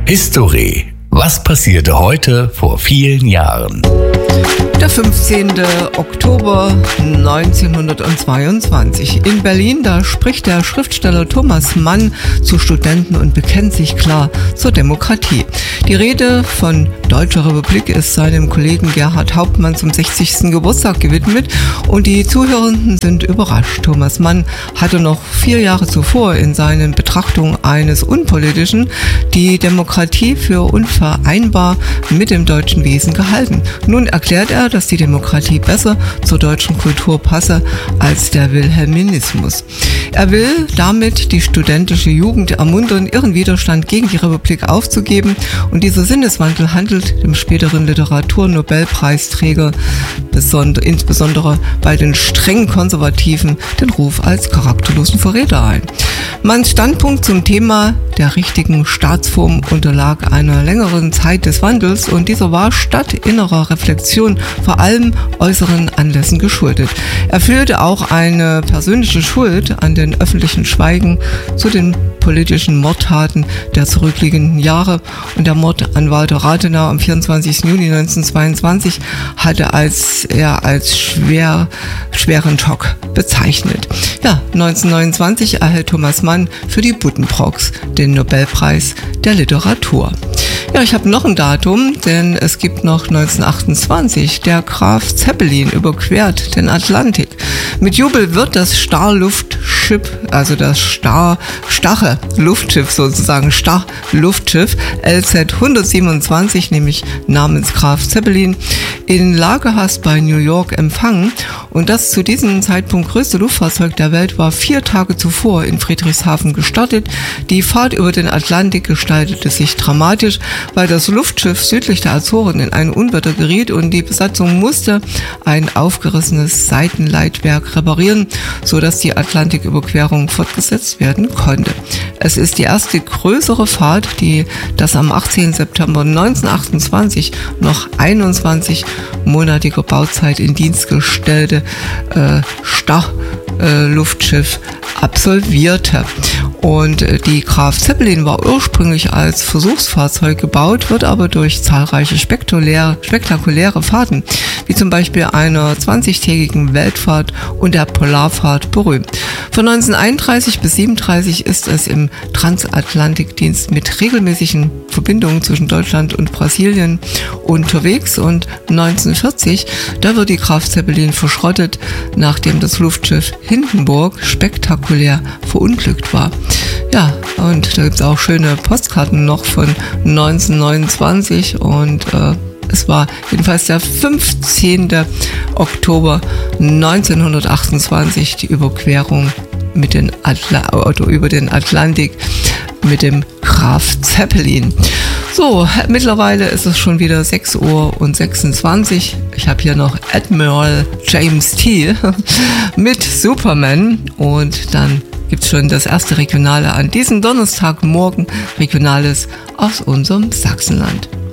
History. Was passierte heute vor vielen Jahren? Der 15. Oktober 1922. In Berlin, da spricht der Schriftsteller Thomas Mann zu Studenten und bekennt sich klar zur Demokratie. Die Rede von Deutscher Republik ist seinem Kollegen Gerhard Hauptmann zum 60. Geburtstag gewidmet und die Zuhörenden sind überrascht. Thomas Mann hatte noch 4 Jahre zuvor in seinen Betrachtungen eines Unpolitischen die Demokratie für unvereinbar mit dem deutschen Wesen gehalten. Nun erklärt er, dass die Demokratie besser zur deutschen Kultur passe als der Wilhelminismus. Er will damit die studentische Jugend ermuntern, ihren Widerstand gegen die Republik aufzugeben, und dieser Sinneswandel handelt dem späteren Literaturnobelpreisträger insbesondere bei den streng Konservativen den Ruf als charakterlosen Verräter ein. Manns Standpunkt zum Thema der richtigen Staatsform unterlag einer längeren Zeit des Wandels, und dieser war statt innerer Reflexion vor allem äußeren Anlässen geschuldet. Er fühlte auch eine persönliche Schuld an den öffentlichen Schweigen zu den politischen Mordtaten der zurückliegenden Jahre, und der Mord an Walter Rathenau am 24. Juni 1922 hatte er als schweren Schock bezeichnet. Ja, 1929 erhält Thomas Mann für die Buddenbrooks den Nobelpreis der Literatur. Ja, ich habe noch ein Datum, denn es gibt noch 1928. Der Graf Zeppelin überquert den Atlantik. Mit Jubel wird das Starluftschiff, also das Starre-Luftschiff sozusagen, Starluftschiff LZ 127, nämlich namens Graf Zeppelin, in Lagerhast bei New York empfangen. Und das zu diesem Zeitpunkt größte Luftfahrzeug der Welt war 4 Tage zuvor in Friedrichshafen gestartet. Die Fahrt über den Atlantik gestaltete sich dramatisch, weil das Luftschiff südlich der Azoren in ein Unwetter geriet und die Besatzung musste ein aufgerissenes Seitenleitwerk reparieren, sodass die Atlantiküberquerung fortgesetzt werden konnte. Es ist die erste größere Fahrt, die das am 18. September 1928 noch 21-monatige Bauzeit in Dienst gestellte Luftschiff absolvierte. Und die Graf Zeppelin war ursprünglich als Versuchsfahrzeug gebaut, wird aber durch zahlreiche spektakuläre Fahrten, wie zum Beispiel einer 20-tägigen Weltfahrt und der Polarfahrt, berühmt. Von 1931 bis 1937 ist es im Transatlantikdienst mit regelmäßigen Verbindungen zwischen Deutschland und Brasilien unterwegs, und 1940, da wird die Graf Zeppelin verschrottet, nachdem das Luftschiff Hindenburg spektakulär verunglückt war. Ja, und da gibt es auch schöne Postkarten noch von 1929, und es war jedenfalls der 15. Oktober 1928 die Überquerung über den Atlantik mit dem Graf Zeppelin. So, mittlerweile ist es schon wieder 6:26 Uhr. Ich habe hier noch Admiral James T. mit Superman, und dann gibt es schon das erste Regionale an diesem Donnerstagmorgen, Regionales aus unserem Sachsenland.